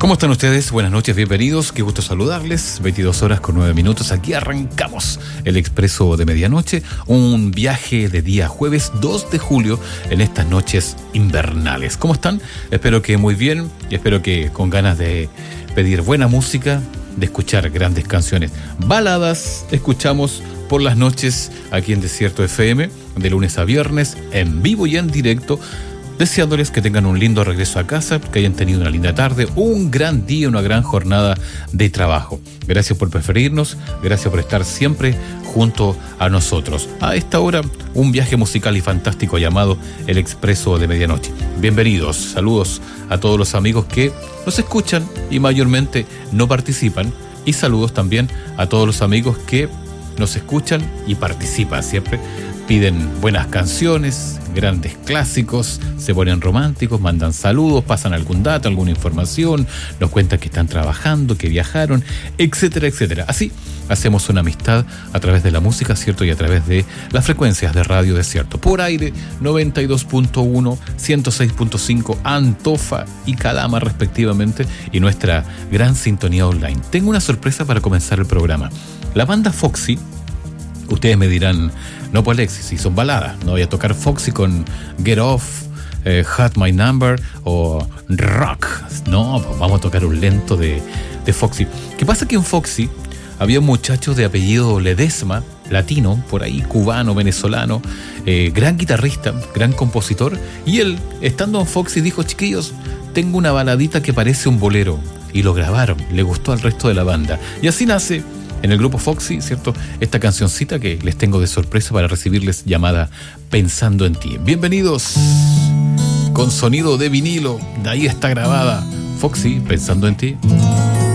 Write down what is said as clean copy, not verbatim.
¿Cómo están ustedes? Buenas noches, bienvenidos. Qué gusto saludarles. 22 horas con 9 minutos. Aquí arrancamos el Expreso de Medianoche. Un viaje de día jueves 2 de julio en estas noches invernales. ¿Cómo están? Espero que muy bien y espero que con ganas de pedir buena música, de escuchar grandes canciones. Baladas escuchamos por las noches aquí en Desierto FM, de lunes a viernes, en vivo y en directo. Deseándoles que tengan un lindo regreso a casa, que hayan tenido una linda tarde, un gran día, una gran jornada de trabajo. Gracias por preferirnos, gracias por estar siempre junto a nosotros. A esta hora, un viaje musical y fantástico llamado El Expreso de Medianoche. Bienvenidos, saludos a todos los amigos que nos escuchan y mayormente no participan. Y saludos también a todos los amigos que nos escuchan y participan siempre. Piden buenas canciones, grandes clásicos, se ponen románticos, mandan saludos, pasan algún dato, alguna información, nos cuentan que están trabajando, que viajaron, etcétera, etcétera. Así hacemos una amistad a través de la música, ¿cierto? Y a través de las frecuencias de Radio Desierto. Por aire, 92.1, 106.5, Antofa y Calama respectivamente, y nuestra gran sintonía online. Tengo una sorpresa para comenzar el programa. La banda Foxy, ustedes me dirán, no, pues Alexis, si son baladas, no voy a tocar Foxy con Get Off, Hot My Number o Rock. No, pues vamos a tocar un lento de Foxy. ¿Qué pasa? Que en Foxy había un muchacho de apellido Ledesma, latino, por ahí, cubano, venezolano, gran guitarrista, gran compositor, y él, estando en Foxy, dijo: chiquillos, tengo una baladita que parece un bolero, y lo grabaron, le gustó al resto de la banda, y así nace en el grupo Foxy, ¿cierto?, esta cancioncita que les tengo de sorpresa para recibirles, llamada Pensando en Ti. Bienvenidos, con sonido de vinilo, de ahí está grabada Foxy, Pensando en Ti.